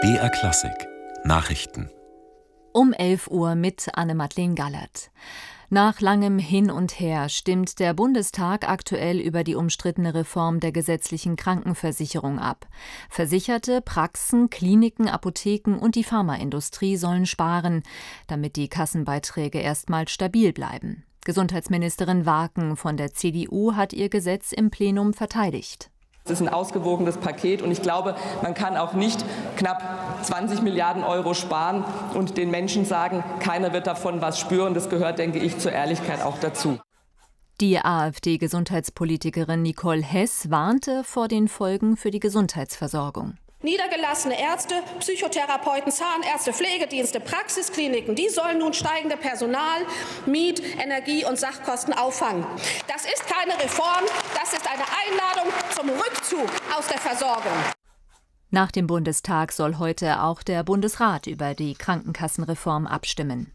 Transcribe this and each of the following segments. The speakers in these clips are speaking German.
BR Klassik Nachrichten Um 11 Uhr mit Anne-Madeleine Gallert. Nach langem Hin und Her stimmt der Bundestag aktuell über die umstrittene Reform der gesetzlichen Krankenversicherung ab. Versicherte, Praxen, Kliniken, Apotheken und die Pharmaindustrie sollen sparen, damit die Kassenbeiträge erstmal stabil bleiben. Gesundheitsministerin Waaken von der CDU hat ihr Gesetz im Plenum verteidigt. Es ist ein ausgewogenes Paket und ich glaube, man kann auch nicht knapp 20 Milliarden Euro sparen und den Menschen sagen, keiner wird davon was spüren. Das gehört, denke ich, zur Ehrlichkeit auch dazu. Die AfD-Gesundheitspolitikerin Nicole Hess warnte vor den Folgen für die Gesundheitsversorgung. Niedergelassene Ärzte, Psychotherapeuten, Zahnärzte, Pflegedienste, Praxiskliniken, die sollen nun steigende Personal-, Miet-, Energie- und Sachkosten auffangen. Das ist keine Reform, das ist eine Einladung zum Rückzug aus der Versorgung. Nach dem Bundestag soll heute auch der Bundesrat über die Krankenkassenreform abstimmen.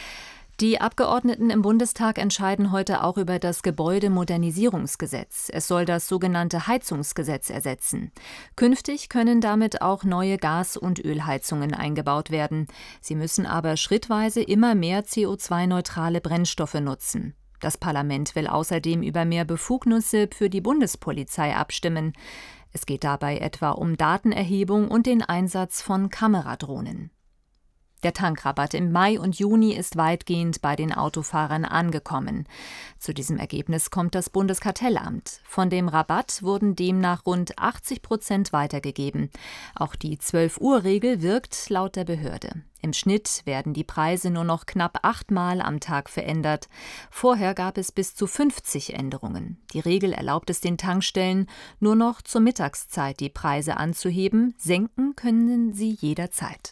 Die Abgeordneten im Bundestag entscheiden heute auch über das Gebäudemodernisierungsgesetz. Es soll das sogenannte Heizungsgesetz ersetzen. Künftig können damit auch neue Gas- und Ölheizungen eingebaut werden. Sie müssen aber schrittweise immer mehr CO2-neutrale Brennstoffe nutzen. Das Parlament will außerdem über mehr Befugnisse für die Bundespolizei abstimmen. Es geht dabei etwa um Datenerhebung und den Einsatz von Kameradrohnen. Der Tankrabatt im Mai und Juni ist weitgehend bei den Autofahrern angekommen. Zu diesem Ergebnis kommt das Bundeskartellamt. Von dem Rabatt wurden demnach rund 80% weitergegeben. Auch die 12-Uhr-Regel wirkt laut der Behörde. Im Schnitt werden die Preise nur noch knapp 8-mal am Tag verändert. Vorher gab es bis zu 50 Änderungen. Die Regel erlaubt es den Tankstellen, nur noch zur Mittagszeit die Preise anzuheben. Senken können sie jederzeit.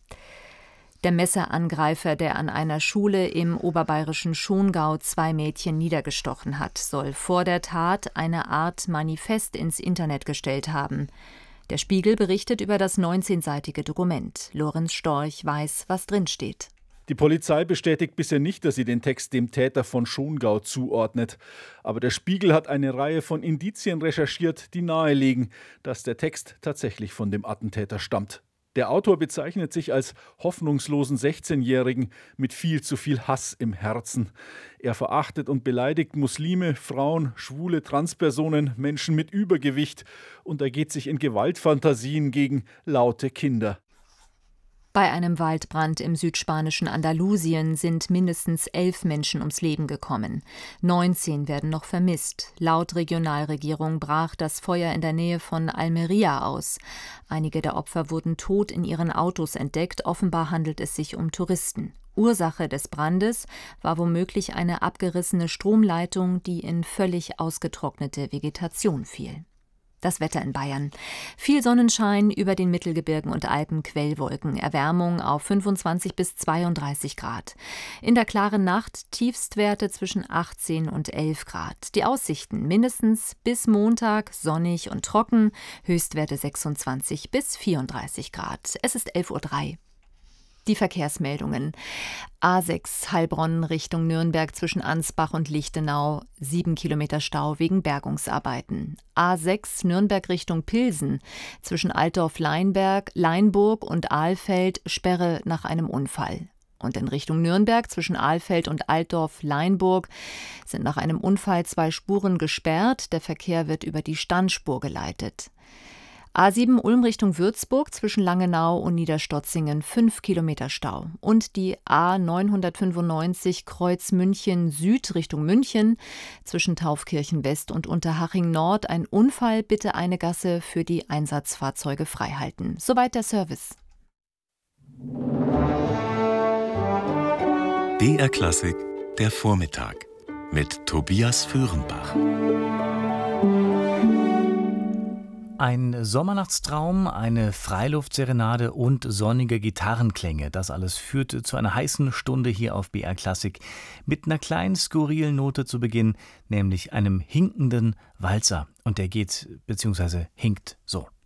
Der Messerangreifer, der an einer Schule im oberbayerischen Schongau 2 Mädchen niedergestochen hat, soll vor der Tat eine Art Manifest ins Internet gestellt haben. Der Spiegel berichtet über das 19-seitige Dokument. Lorenz Storch weiß, was drinsteht. Die Polizei bestätigt bisher nicht, dass sie den Text dem Täter von Schongau zuordnet. Aber der Spiegel hat eine Reihe von Indizien recherchiert, die nahelegen, dass der Text tatsächlich von dem Attentäter stammt. Der Autor bezeichnet sich als hoffnungslosen 16-Jährigen mit viel zu viel Hass im Herzen. Er verachtet und beleidigt Muslime, Frauen, schwule Transpersonen, Menschen mit Übergewicht und ergeht sich in Gewaltfantasien gegen laute Kinder. Bei einem Waldbrand im südspanischen Andalusien sind mindestens 11 Menschen ums Leben gekommen. 19 werden noch vermisst. Laut Regionalregierung brach das Feuer in der Nähe von Almería aus. Einige der Opfer wurden tot in ihren Autos entdeckt. Offenbar handelt es sich um Touristen. Ursache des Brandes war womöglich eine abgerissene Stromleitung, die in völlig ausgetrocknete Vegetation fiel. Das Wetter in Bayern. Viel Sonnenschein, über den Mittelgebirgen und Alpen Quellwolken. Erwärmung auf 25 bis 32 Grad. In der klaren Nacht Tiefstwerte zwischen 18 und 11 Grad. Die Aussichten mindestens bis Montag sonnig und trocken. Höchstwerte 26 bis 34 Grad. Es ist 11:03 Uhr. Die Verkehrsmeldungen. A6 Heilbronn Richtung Nürnberg zwischen Ansbach und Lichtenau, 7 Kilometer Stau wegen Bergungsarbeiten. A6 Nürnberg Richtung Pilsen zwischen Altdorf-Leinburg und Ahlfeld, Sperre nach einem Unfall. Und in Richtung Nürnberg zwischen Ahlfeld und Altdorf-Leinburg sind nach einem Unfall 2 Spuren gesperrt. Der Verkehr wird über die Standspur geleitet. A7 Ulm Richtung Würzburg zwischen Langenau und Niederstotzingen 5 Kilometer Stau. Und die A995 Kreuz München Süd Richtung München zwischen Taufkirchen West und Unterhaching Nord ein Unfall, bitte eine Gasse für die Einsatzfahrzeuge freihalten. Soweit der Service. BR Klassik der Vormittag mit Tobias Föhrenbach. Ein Sommernachtstraum, eine Freiluftserenade und sonnige Gitarrenklänge. Das alles führte zu einer heißen Stunde hier auf BR Klassik mit einer kleinen skurrilen Note zu Beginn, nämlich einem hinkenden Walzer. Und der geht bzw. hinkt so.